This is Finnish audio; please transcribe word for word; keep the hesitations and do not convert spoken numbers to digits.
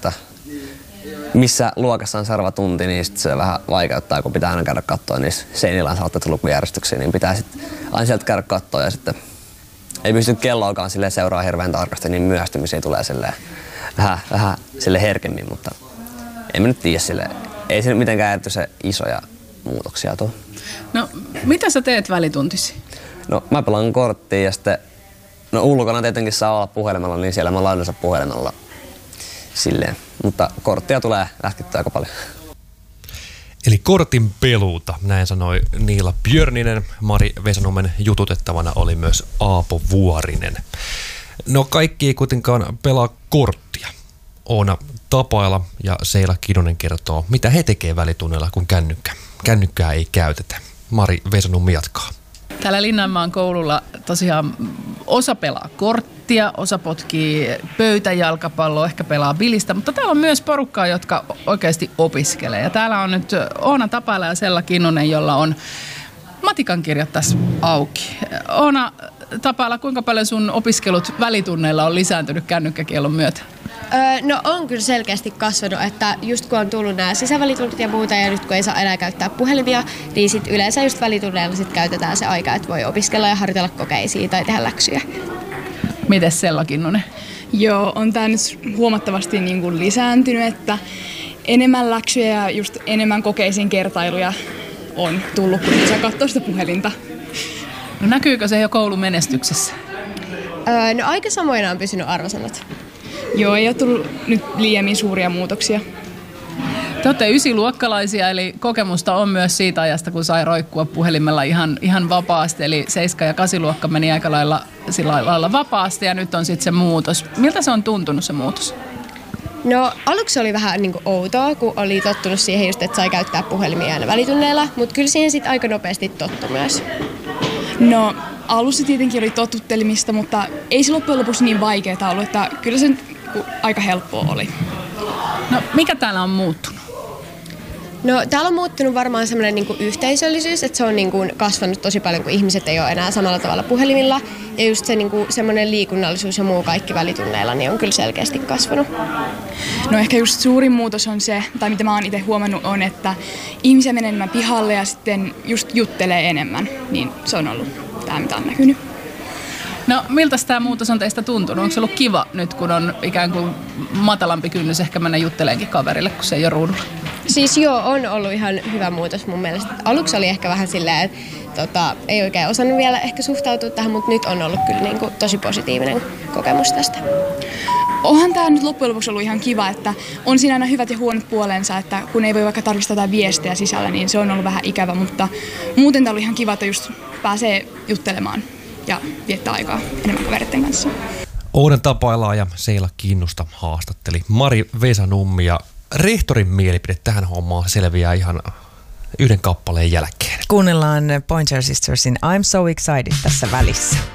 että missä luokassa on seuraava tunti, niin sit se vähän vaikeuttaa, kun pitää aina käydä katsoa niissä seinillä on saatettu lukujärjestyksiä, niin pitää sitten aina sieltä käydä katsoa ja sitten ei pysty kelloakaan silleen seuraa hirveän tarkasti, niin myöhästymisiä tulee silleen vähän, vähän sille herkemmin, mutta en mä nyt tiedä silleen. Ei se nyt mitenkään jätty se isoja muutoksia tuo. No, mitä sä teet välituntisi? No, mä pelaan korttia ja sitten, no ulkona tietenkin saa olla puhelimella, niin siellä mä lainansa puhelimella silleen. Mutta korttia tulee lähkittyä aika paljon. Eli kortin peluuta, näin sanoi Niila Björninen. Mari Vesanummen jututettavana oli myös Aapo Vuorinen. No kaikki ei kuitenkaan pelaa korttia. Oona Tapaila ja Seila Kinnunen kertoo, mitä he tekee välitunneilla, kun kännykkä. kännykkää ei käytetä. Mari Vesanummi jatkaa. Täällä Linnanmaan koululla tosiaan osa pelaa korttia, osa potkii pöytäjalkapalloa, ehkä pelaa bilistä, mutta täällä on myös porukkaa, jotka oikeasti opiskelee. Ja täällä on nyt Oona Tapaila ja Seila Kinnunen, jolla on matikan kirjat tässä auki. Oona Tapaila, kuinka paljon sun opiskelut välitunneilla on lisääntynyt kännykkäkiellon myötä? Öö, no on kyllä selkeästi kasvanut, että just kun on tullut nämä sisävälitunnit ja muuta ja nyt kun ei saa enää käyttää puhelimia, niin sit yleensä just välitunneilla sit käytetään se aika, että voi opiskella ja harjoitella kokeisiin tai tehdä läksyjä. Mites Seila Kinnunen? Joo, on tämä nyt huomattavasti niin kuin lisääntynyt, että enemmän läksyjä ja just enemmän kokeisiin kertailuja on tullut, kun saa katsoa sitä puhelinta. No näkyykö se jo koulun menestyksessä? Öö, no aika samoina on pysynyt arvosanat. Joo, ei ole tullut nyt liiemmin suuria muutoksia. Te olette ysiluokkalaisia, eli kokemusta on myös siitä ajasta, kun sai roikkua puhelimella ihan, ihan vapaasti. Eli seiska- ja kasiluokka meni aika lailla, sillä lailla vapaasti ja nyt on sitten se muutos. Miltä se on tuntunut se muutos? No aluksi oli vähän niin kuin outoa, kun oli tottunut siihen just, että sai käyttää puhelimia aina välitunneilla, mutta kyllä siihen sitten aika nopeasti tottu myös. No alussa tietenkin oli totuttelemista, mutta ei se loppujen lopuksi niin vaikeaa ollut, että kyllä se aika helppoa oli. No mikä täällä on muuttunut? No täällä on muuttunut varmaan semmoinen niin kuin yhteisöllisyys, että se on niin kuin kasvanut tosi paljon, kun ihmiset ei ole enää samalla tavalla puhelimilla. Ja just se niin kuin semmoinen liikunnallisuus ja muu kaikki välitunneilla niin on kyllä selkeästi kasvanut. No ehkä just suurin muutos on se, tai mitä mä oon itse huomannut, on, että ihmisiä menee enemmän pihalle ja sitten just juttelee enemmän. Niin se on ollut tämä, mitä on näkynyt. No miltä tämä muutos on teistä tuntunut? Onko se ollut kiva nyt, kun on ikään kuin matalampi kynnys ehkä mennä jutteleenkin kaverille, kun se ei ole ruudulla? Siis joo, on ollut ihan hyvä muutos mun mielestä. Aluksi oli ehkä vähän silleen, että tota, ei oikein osannut vielä ehkä suhtautua tähän, mutta nyt on ollut kyllä niin kuin tosi positiivinen kokemus tästä. Onhan tämä nyt loppujen lopuksi ollut ihan kiva, että on siinä aina hyvät ja huonot puolensa, että kun ei voi vaikka tarkistaa jotain viestejä sisällä, niin se on ollut vähän ikävä, mutta muuten tämä on ollut ihan kiva, että just pääsee juttelemaan ja viettää aikaa enemmän kavereiden kanssa. Oona Tapailaa ja Seila Kinnusta haastatteli Mari Vesanummi ja rehtorin mielipide tähän hommaan selviää ihan yhden kappaleen jälkeen. Kuunnellaan Pointer Sistersin I'm So Excited tässä välissä.